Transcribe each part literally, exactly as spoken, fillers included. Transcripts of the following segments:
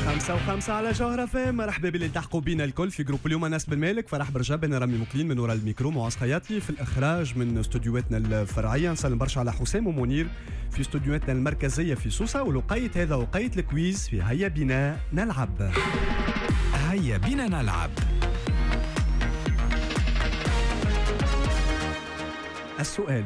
خمسة وخمسة على جوهرة فام. مرحبا باللي التحقوا بينا الكل في جروب اليوم. أنس بن مالك، فرح برجاب، أنا رامي مكلين من وراء الميكرو، معاذ خياطي في الإخراج من استوديوهاتنا الفرعية. نسلم برشا على حسام ومنير في استوديوهاتنا المركزية في سوسة. ولقيت هذا وقيت الكويز في هيا بنا نلعب. هيا بنا نلعب. السؤال،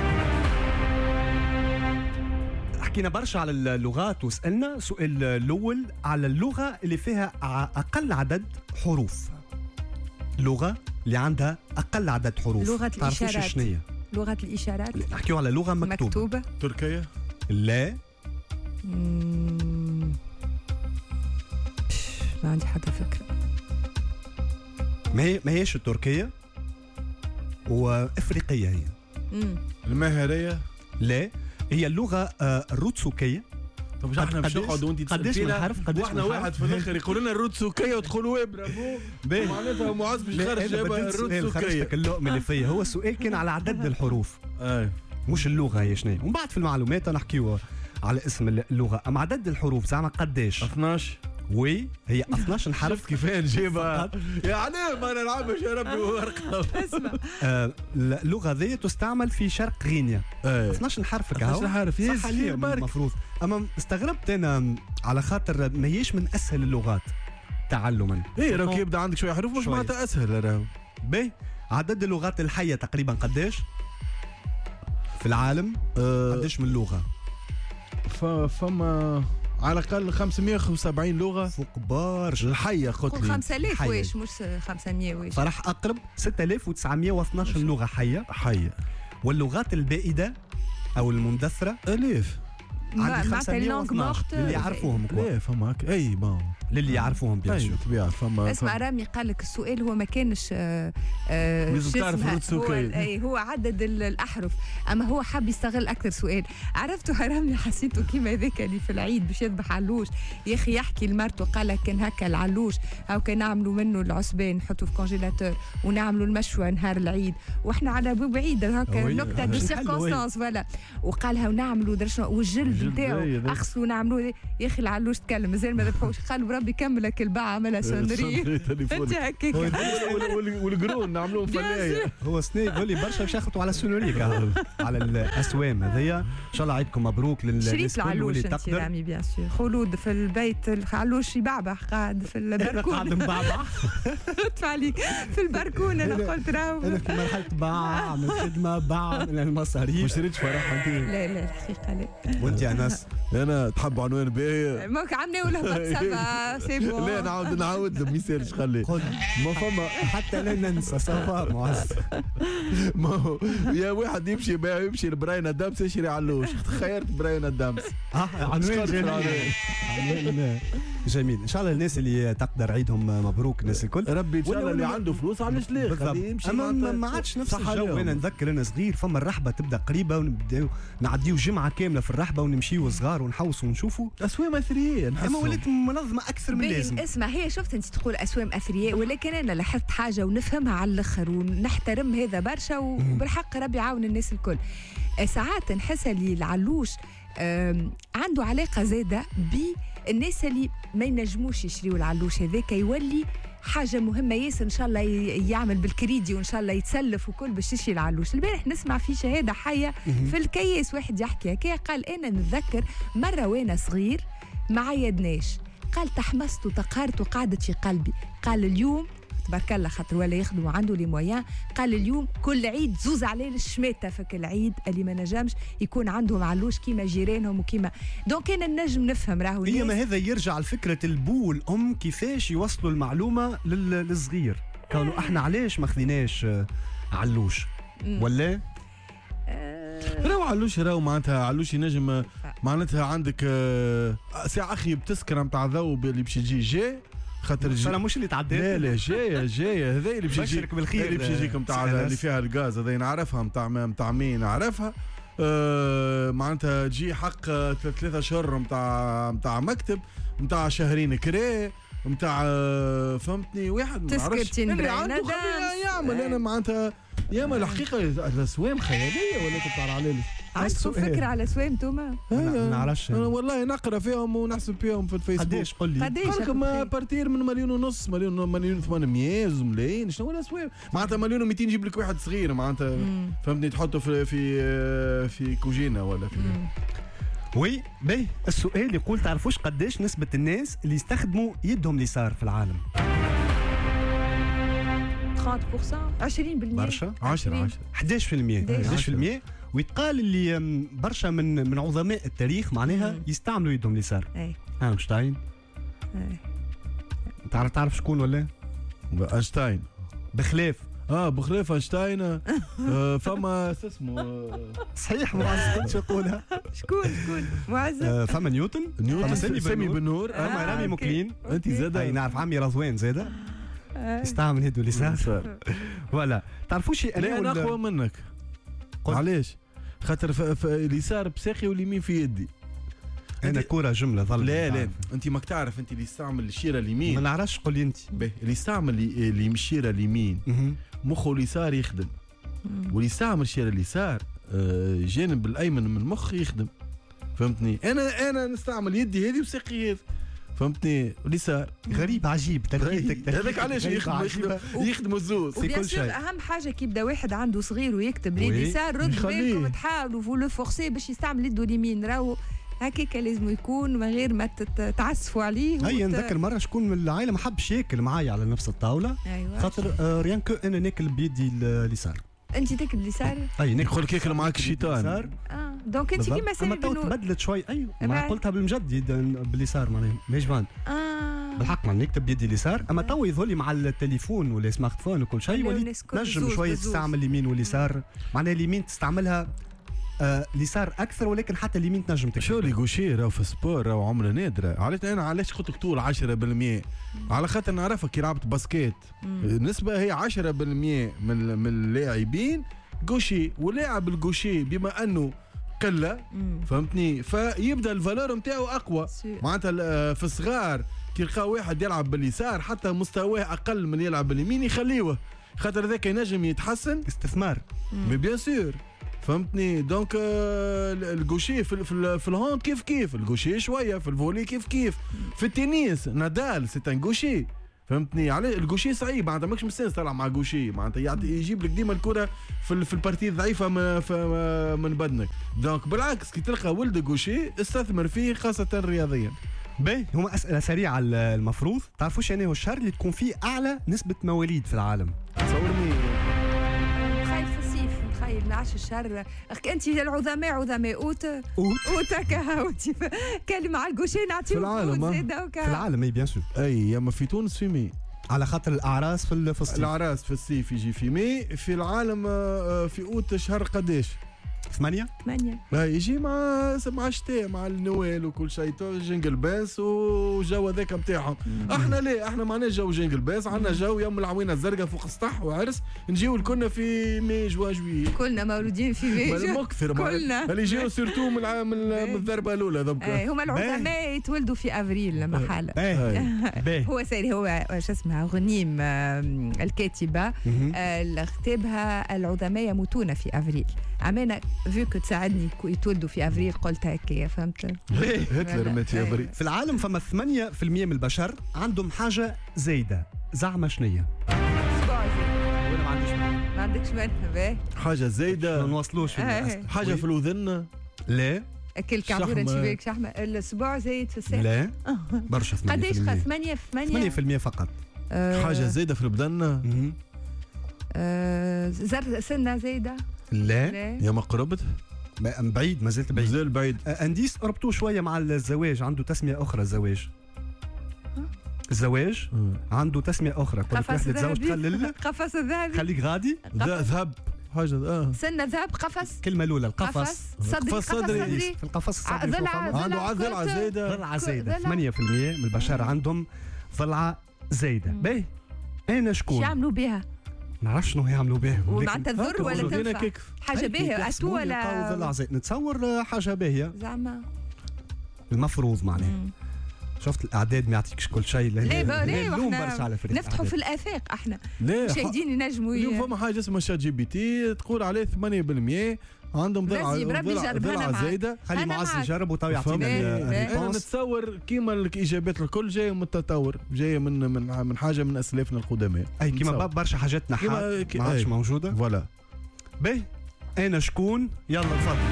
حكينا برشا على اللغات وسألنا. سؤال الأول على اللغة اللي فيها أقل عدد حروف. لغة اللي عندها أقل عدد حروف. لغة الإشارات. شنية؟ لغة الإشارات. نحكيو على لغة مكتوبة. مكتوبة. تركيا؟ لا. مم... ما عندي حتى فكرة. ما هي ما هيش التركية، وإفريقية هي. مم. المهرية؟ لا، هي اللغة آه الروتسوكية. طب مش احنا مش نقعدوا وانت قديش من حرف؟ قديش واحنا من واحد حرف؟ في الاخر يقولوا لنا الروتسوكية وتقولوا ايه برافو. معناتها معاذ مش خارج جايبها الروتسوكية. خرجتك اللقمة اللي فيا. هو السؤال كان على عدد الحروف. اي مش اللغة هي شنو. ومن بعد في المعلومات نحكيو على اسم اللغة. أما عدد الحروف زعما قديش؟ اثناش. وي هي اثناش حرف. كيفين نجيبها يعني ما نلعبش يا ربي ورقة. اسمع. آه اللغة ذي تستعمل في شرق غينيا. اثناش حرف كهو. اثناش حرف يصير المفروض. أما استغربت أنا على خاطر ما هيش من أسهل اللغات تعلما. ايه راك يبدا عندك شوية حروف مش معناتها أسهل. راهو باهي. عدد اللغات الحية تقريبا قديش في العالم؟ أه قديش من لغة؟ فما على الأقل خمسمية وسبعين لغة فوق برشا. الحية قلت قول لي خمسة آلاف واش مش خمسمية واش. فرح أقرب ستة آلاف وتسعمية واثناش لغة حية. حية. واللغات البائدة أو المندثرة ألف. عندي خمسمية واثناش اللي يعرفوهم. لا فماك اي با للي يعرفوهم بيان سور. طبيعي فما. اسمع رامي قال لك السؤال هو ما كانش آه آه لازم تعرف الروتسوكية. هو, هو عدد الأحرف، أما هو حاب يستغل أكثر سؤال. عرفتوا رامي حسيته كيما ذاك اللي في العيد باش يذبح علوش يا أخي يحكي لمرته قال لك كان هكا العلوش أو كان نعملوا منه العصبان نحطوا في كونجيلاتور ونعملوا المشوى نهار العيد وإحنا على باب عيد هكا نكتة دو سيركونستانس فوالا. وقالها ونعملوا درشنا والجلد نتاعو أغسلوا نعملوا. يا أخي العلوش تكلم مازال ما ذبحوش. قالوا ربي كملك الباع عملها سونري. انت هكاك. والقرون نعملوهم فلايه. هو سني يقول لي برشا باش يخلطوا على سونري على الاسوام هذيا. ان شاء الله عيدكم مبروك للناس شريت العلوش اللي انت رامي بيان سور. خلود في البيت العلوش يبعبع قاعد في البركونه. قاعد مبعبع. ادفع عليك في البركونه. انا قلت راهو انا في مرحله باع من خدمه باع من المصاريف. ما شريتش فرح انت؟ لا لا الحقيقه لا. وانت يا ناس انا تحب عنوان باهي ماك عملنا ولا سافا سي بون. لا نعاود نعاود ما يصيرش خلي ما فما حتى لا ننسى صافا معز. ما هو يا واحد يمشي بقى يمشي لبراين دامس يشري علوش. خيرت براين دامس. اه عنوان جميل. عنوان جميل. ان شاء الله الناس اللي تقدر عيدهم مبروك الناس الكل. ربي ان شاء الله اللي عنده فلوس علاش لا خليه يمشي. اما ما عادش نفس الجو. انا نذكر انا صغير فما الرحبه تبدا قريبه ونبداو نعديو جمعه كامله في الرحبه ونمشيو صغار ونحوسوا ونشوفوا اسوام اثرياء. اما ولات منظمه اكثر من لازم. اسمع هي شفت انت تقول اسوام اثرياء ولكن انا لاحظت حاجه ونفهمها على الاخر ونحترم هذا برشا وبالحق ربي يعاون الناس الكل. ساعات نحس اللي العلوش عنده علاقه زاده بالناس اللي ما ينجموش يشريوا العلوش هذاك يولي حاجة مهمة ياسر. إن شاء الله يعمل بالكريدي وإن شاء الله يتسلف وكل باش يشري العلوش. البارح نسمع في شهادة حية في الكياس واحد يحكي هكا قال أنا نتذكر مرة وأنا صغير ما عيدناش. قال تحمست وتقهرت وقعدت في قلبي. قال اليوم تبارك الله خاطر ولا يخدم وعنده لي مويان. قال اليوم كل عيد زوز عليه الشماتة فك العيد اللي ما نجمش يكون عندهم علوش كيما جيرانهم وكيما دونك انا النجم نفهم راهو. هي ما هذا يرجع لفكرة البو والأم كيفاش يوصلوا المعلومة للصغير. كانوا احنا علاش ما خذيناش علوش ولا راهو علوش راهو معناتها علوش ينجم معناتها عندك ساعة أخي بتسكر نتاع ذوب اللي باش يجي جاي خاطر جي انا مش اللي تعديت. لا لا جايه جايه هذا اللي باش يجيك بالخير. اللي باش يجيك نتاع اللي فيها الغاز هذا نعرفها نتاع نتاع مين نعرفها. آه معناتها تجي حق ثلاثة اشهر نتاع نتاع مكتب نتاع شهرين كري نتاع فهمتني واحد ما نعرفش تسكرتين اللي برينا عنده دانس. خليه يعمل انا معناتها ياما الحقيقه الاسوام خياليه ولا تطلع على ليش عندكم فكره على سوام توما؟ ما نعرفش انا والله نقرا فيهم ونحسب فيهم في الفيسبوك. قديش قول لي قديش قالكم بارتير من مليون ونص مليون مليون ثمانمية زوز ملايين شنو الاسوام معناتها مليون و200 يجيب لك واحد صغير معناتها فهمتني تحطه في في في كوجينه ولا في وي باهي السؤال يقول تعرفوش قديش نسبة الناس اللي يستخدموا يدهم اليسار في العالم؟ ثلاثين بالمئة عشرين بالمئة برشا عشرة عشرة إحدى عشر بالمئة إحدى عشر بالمئة ويتقال اللي أم، برشا من من عظماء التاريخ معناها مم. يستعملوا يدهم اليسار. اي اينشتاين اي تعرف تعرف شكون ولا؟ اينشتاين بخلاف اه بخلاف اينشتاين آه فما شو اسمه آه صحيح ما عرفتش يقولها. شكون شكون معز آه، فما نيوتن نيوتن فما سامي, سامي بن نور فما آه، رامي أوكي. مكلين انت اي زاده نعرف عمي رضوان زاده آه. يستعمل يده اليسار. صار. ولا تعرفوش لا انا ولا- اقوى منك قل. علاش خاطر ف- ف- اليسار بساقي واليمين في يدي انا كوره جمله ظل لا لا انت ماك تعرف انت اللي يستعمل الشيره ما اليمين نعرفش قول لي انت. باهي اللي يستعمل اللي اللي الشيره اليمين مهم. مخه اليسار يخدم مم. واللي يستعمل الشيره اليسار آه، جانب الايمن من المخ يخدم فهمتني انا انا نستعمل يدي هذه وساقي هذا فهمتني اليسار غريب عجيب تركيبتك هذاك علاش يخدم يخدم يخدموا الزوز في وبيان كل سور شيء. اهم حاجه كي يبدا واحد عنده صغير ويكتب وي. اليسار رد يخليه. بالكم تحاولوا فو لو فورسي باش يستعمل يده اليمين راهو هكاك لازم يكون من غير ما تت- تعسفوا عليه هيا وت- نذكر مره شكون من العائله ما حبش ياكل معايا على نفس الطاوله ايوه خاطر آه، ريان كو انا ناكل بيدي ال- اليسار. انت تاكل اليسار اي ناكل يقول لك ياكل معاك الشيطان اليسار اه دونك انت بالضبط. كيما اما سامي تو بن نور تبدلت شوي ايوه أما- ما قلتها بالمجد يد- باليسار معناها ماهيش فان اه بالحق معناها نكتب بيدي اليسار اما تو يظهر لي مع التليفون ولا سمارت فون وكل شيء خليو وليت الناس كل نجم زوز شويه بزوز. تستعمل اليمين واليسار معناها اليمين تستعملها آه اليسار اكثر ولكن حتى اليمين تنجم تكتب. شو اللي غوشي راهو في سبور راهو عمله نادره علاش انا علاش قلت لك طول عشرة بالمئة على خاطر نعرفك كي لعبت باسكيت النسبه هي عشرة بالمئة من من اللاعبين غوشي ولاعب الغوشي بما انه قله مم. فهمتني فيبدا الفالور نتاعو اقوى سي. معناتها ال- في الصغار كي يلقى واحد يلعب باليسار حتى مستواه اقل من يلعب باليمين يخليوه خاطر ذاك ينجم يتحسن استثمار. مي بيان سور فهمتني دونك آه، الغوشي في في, ال- في الهوند كيف كيف الغوشي شويه في الفولي كيف كيف في التنس نادال سي ان غوشي فهمتني عليه الغوشي صعيب معناتها ماكش مستانس تلعب مع غوشي معناتها يعطي يجيب لك ديما الكره في ال- في البارتي الضعيفه من, في- من بدنك دونك بالعكس كي تلقى ولد غوشي استثمر فيه خاصه رياضيا باهي هما اسئله سريعه ال- المفروض تعرفوش يعني هو الشهر اللي تكون فيه اعلى نسبه مواليد في العالم. تصورني متخيل في الصيف متخيل من عشر الشهر أخي انت العظماء عظماء اوت أوت. اوت هكا وانت كلمه على القوشين نعطيو في العالم، آه. زيد في العالم اي بيان سور اي ياما في تونس في مي على خاطر الاعراس في ال- في الصيف. العراس في الصيف يجي في مي في العالم آه، في اوت شهر قداش ثمانية ثمانية لا يجي مع مع الشتاء مع النوال وكل شيء تو جنجل باس وجو هذاك نتاعهم احنا لا احنا معناش جو جنجل باس عندنا جو يوم العوينه الزرقاء فوق السطح وعرس نجيو الكلنا في مي جوا جوي كلنا مولودين في ميجا مكثر كلنا. اللي يجيو سيرتو من الع- من من الضربه الاولى ذوك آه، هما العظماء يتولدوا في افريل محالة باهي باهي هو سيري هو شو اسمها غنيم آم، الكاتبة مهم. آه، اللي كتابها العظماء يموتون في افريل عمانا فيك تساعدني كو يتولدوا في افريل قلت هكايا فهمت هتلر مات في افريل في العالم فما ثمانية بالمئة من البشر عندهم حاجة زايدة زعما شنية؟ أسبوع زين. وانا ما عنديش ما عندكش منها باهي حاجه ما زايده نوصلوش في آه. الأسئلة. حاجه في الاذن لا كل كعبورة شحمة. انت بالك شحمة الاسبوع زايد في الساعة لا برشا ثمانية قديش بالمئة. ثمانية في ثمانية ثمانية بالمئة فقط. آه، حاجه زايده في البدن مهم. آه، زر سنة زايدة لا لا يا ما قربت ما- بعيد ما زلت بعيد. مازال بعيد آه، انديس قربتوه شويه مع الزواج عنده تسميه اخرى الزواج. الزواج آه. عنده تسميه اخرى كل قفص واحد يتزوج ذهبي تخلل قفص الذهبي خليك غادي. ذا- ذهب حاجه اه سنة ذهب قفص كلمه الاولى القفص قفص صدري قفص قفص صدري. صدري في القفص ع- الصدري ضلع- فوق ضلع عنده ضلعه كرة. زايده ضلعه زايده ضلع. ثمانية بالمئة من البشر عندهم ضلعه زايده. باهي انا شو شكون؟ يعملوا بها؟ نعرفش شنو يعملوا به ومعناتها تضر ولا تنفع؟ كيف حاجة باهية أتو ولا ضلع زايد نتصور آه، حاجه باهيه زعما المفروض معناها. مم. شفت الاعداد ما يعطيكش كل شيء. لا با لا اللوم احنا برشا على فريق نفتحوا في الافاق احنا لا مشاهدين ينجموا اليوم فما حاجه اسمها شات جي بي تي تقول عليه ثمانية بالمئة عندهم ضلع رزي، بربي ضلع, جرب، أنا ضلع معاك. زايده. خلي أنا معز معك. يجرب وتو يعطينا لا، لا. انا الريبونس. نتصور كيما الاجابات الكل جايه من التطور، جايه من من من حاجه من اسلافنا القدماء. اي كيما نتصور. برشا حاجات كيما- نحات كي- ما عادش أي. موجوده. فوالا. باهي انا شكون؟ يلا تفضل.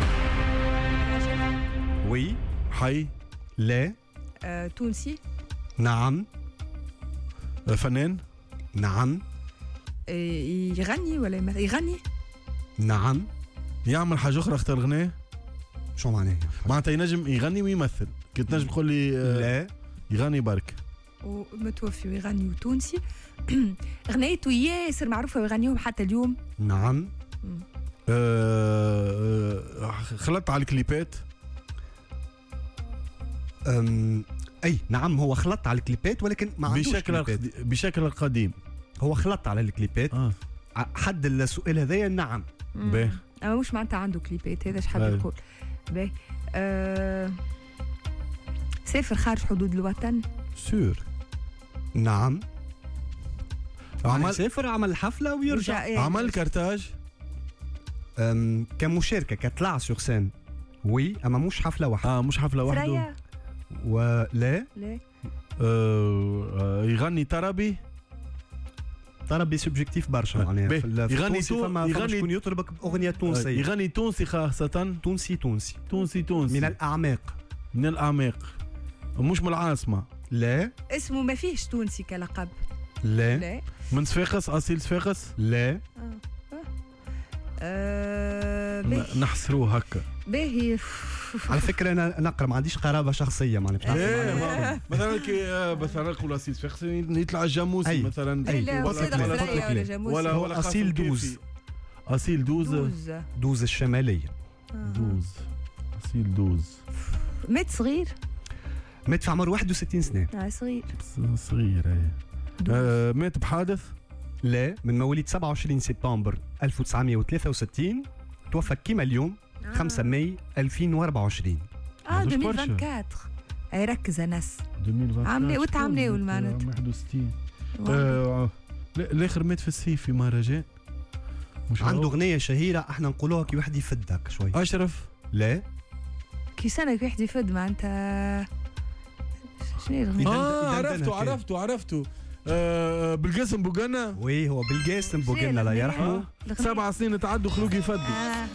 وي. حي. لا. آه، تونسي. نعم. فنان. نعم. آه، يغني ولا يمثل؟ يغني. نعم. يعمل حاجه اخرى اختار الغناء. شو معناه؟ معناتها ينجم يغني ويمثل. كي تنجم تقول لي آه، لا. يغني برك. ومتوفي ويغني وتونسي. غنيته ياسر معروفه ويغنيهم حتى اليوم. نعم. آه، آه، خلطت على الكليبات. أم... اي نعم هو خلط على الكليبات ولكن ما عندوش بشكل كليبات. بشكل القديم. هو خلط على الكليبات. اه ع- حد السؤال هذايا نعم. باهي. اما مش معناتها عنده كليبات، هذا شحال أي. يقول. باهي. آه، سافر خارج حدود الوطن. سور. نعم. عمل عمل سافر عمل حفله ويرجع. يرجع- عمل كارتاج. أم... كمشاركه كطلع سور سين. وي اما مش حفله واحده. اه مش حفله وحده. ثريا. ولا لا. آه آه، يغني طربي. طربي سوبجيكتيف برشا آه، معناها. باهي. في ال- في يغني التونسي تو- فما فما يغني- شكون يطلبك باغنيه آه، تونسيه. يغني تونسي خاصه. تونسي تونسي تونسي تونسي من الاعماق. من الاعماق، مش من العاصمه. لا. اسمه ما فيهش تونسي كلقب. لا. لا. من صفاقس، اصيل صفاقس. لا. آه، باهي. ن- نحصروه هكا. باهي. على فكره انا نقرا ما عنديش قرابه شخصيه معناها باش نعرف ايه المعلومة. ما- مثلا كي آه، مثلا نقول اصيل صفاقس يطلع الجاموسي أي. مثلا. أي. لا، ولا- وسيدة ولا- ثريا ولا- ولا جاموسي. ولا هو ولا أصيل خاصو دوز. كيفي. اصيل دوز. دوز. دوز الشماليه. دوز. اصيل دوز. مات صغير. مات في عمر واحد وستين سنه. آه، صغير. ص- صغير ايه. آه، مات بحادث. لا، من مواليد سبعة وعشرين سبتمبر ألف وتسعمائة وثلاثة وستين توفى كيما اليوم خمسة ماي ألفين وأربعة وعشرين. اه مازوش برشا. ألفين وأربعة وعشرين. اي ركز انس. ألفين وأربعة عشر. عاملة- وتعاملوا المعنات. واحد وستين. آه، لا، الاخر مات في الصيف في مهرجان. مش عنده هو؟ اغنيه شهيره احنا نقولوها كي واحد يفدك شوي. اشرف. لا. كي سنة واحد يفد معناتها. شنو هي الأغنية؟ اه يدندن عرفته هكا. عرفته عرفته آه بالقاسم بوغانا. وي هو بالقاسم بوغنا الله يرحمه. الأغنية. سبع سنين تعدوا خلوقي فدي. آه.